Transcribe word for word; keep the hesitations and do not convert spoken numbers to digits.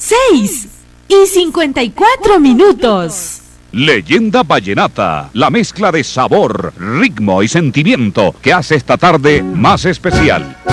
seis y cincuenta y cuatro minutos. Leyenda Vallenata, la mezcla de sabor, ritmo y sentimiento que hace esta tarde más especial.